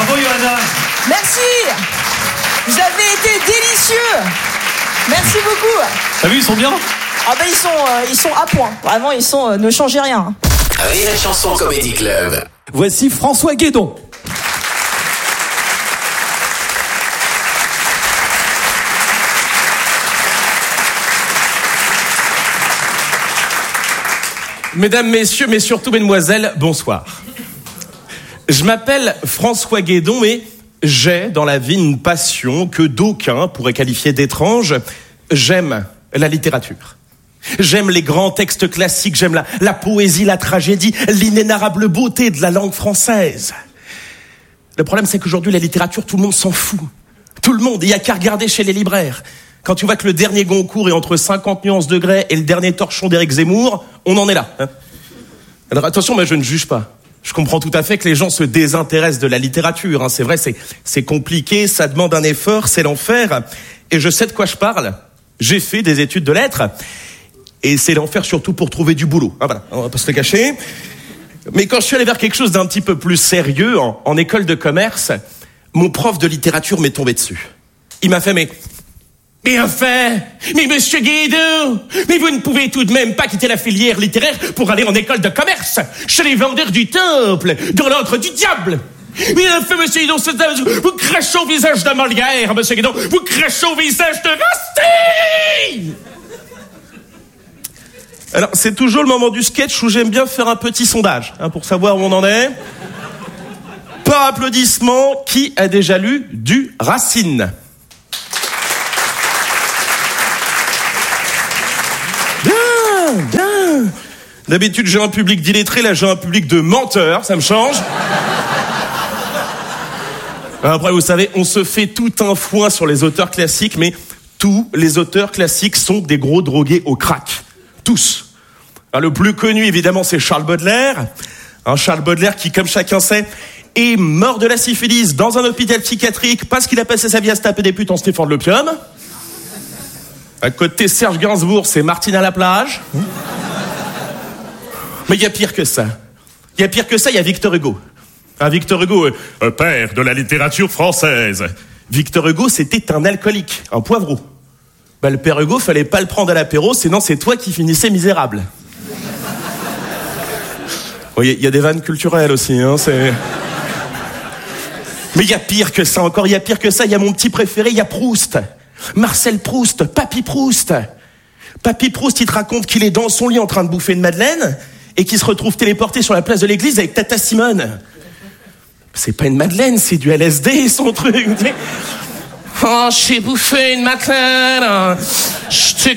Bravo Johanna. Merci. Vous avez été délicieux. Merci beaucoup. T'as vu, ils sont bien? Ah ben ils sont à point. Vraiment, ils sont ne changez rien. Rire et Chanson Comedy Club. Voici François Guédon. Mesdames, messieurs, mais surtout mesdemoiselles, bonsoir. Je m'appelle François Guédon et j'ai dans la vie une passion que d'aucuns pourraient qualifier d'étrange. J'aime la littérature. J'aime les grands textes classiques, j'aime la poésie, la tragédie, l'inénarrable beauté de la langue française. Le problème, c'est qu'aujourd'hui, la littérature, tout le monde s'en fout. Tout le monde, il n'y a qu'à regarder chez les libraires. Quand tu vois que le dernier Goncourt est entre 50 nuances degrés et le dernier torchon d'Éric Zemmour, on en est là. Hein. Alors attention, moi je ne juge pas. Je comprends tout à fait que les gens se désintéressent de la littérature. Hein. C'est vrai, c'est compliqué, ça demande un effort, c'est l'enfer. Et je sais de quoi je parle. J'ai fait des études de lettres. Et c'est l'enfer surtout pour trouver du boulot. Ah voilà, on va pas se le cacher. Mais quand je suis allé vers quelque chose d'un petit peu plus sérieux, en école de commerce, mon prof de littérature m'est tombé dessus. Il m'a fait, mais monsieur Guédon, mais vous ne pouvez tout de même pas quitter la filière littéraire pour aller en école de commerce, chez les vendeurs du temple, dans l'ordre du diable. Mais enfin, monsieur Guédon, vous crachez au visage de Molière, monsieur Guédon, vous crachez au visage de Rastille. Alors, c'est toujours le moment du sketch où j'aime bien faire un petit sondage, pour savoir où on en est. Par applaudissement, qui a déjà lu du Racine? Bien. D'habitude, j'ai un public d'illettrés, là, j'ai un public de menteurs, ça me change. Après, vous savez, on se fait tout un foin sur les auteurs classiques, mais tous les auteurs classiques sont des gros drogués au crack. Tous. Alors, le plus connu, évidemment, c'est Charles Baudelaire. Charles Baudelaire qui, comme chacun sait, est mort de la syphilis dans un hôpital psychiatrique parce qu'il a passé sa vie à se taper des putes en sniffant de l'opium. À côté Serge Gainsbourg, c'est Martine à la plage. Mais il y a pire que ça. Il y a Victor Hugo. Victor Hugo, père de la littérature française. Victor Hugo, c'était un alcoolique, un poivreau. Le père Hugo, fallait pas le prendre à l'apéro, sinon c'est toi qui finissais misérable. Il y a des vannes culturelles aussi, c'est... Mais il y a pire que ça encore, il y a mon petit préféré, il y a Proust. Marcel Proust, Papy Proust. Papy Proust, il te raconte qu'il est dans son lit en train de bouffer une madeleine et qu'il se retrouve téléporté sur la place de l'église avec Tata Simone. C'est pas une madeleine, c'est du LSD, son truc. Oh, j'ai bouffé une madeleine. J'étais